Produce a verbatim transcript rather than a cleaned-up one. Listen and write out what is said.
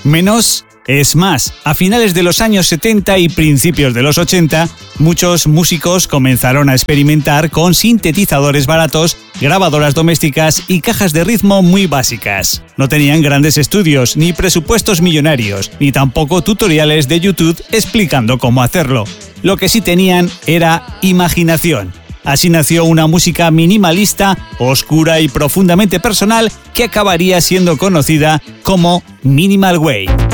Menos es más. A finales de los años setenta y principios de los ochenta, muchos músicos comenzaron a experimentar con sintetizadores baratos, grabadoras domésticas y cajas de ritmo muy básicas. No tenían grandes estudios, ni presupuestos millonarios, ni tampoco tutoriales de YouTube explicando cómo hacerlo. Lo que sí tenían era imaginación. Así nació una música minimalista, oscura y profundamente personal que acabaría siendo conocida como Minimal Wave.